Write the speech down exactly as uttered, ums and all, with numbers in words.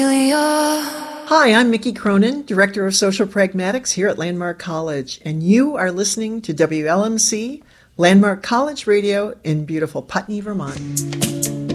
Hi, I'm Mickey Cronin, Director of Social Pragmatics here at Landmark College, and you are listening to W L M C, Landmark College Radio in beautiful Putney, Vermont.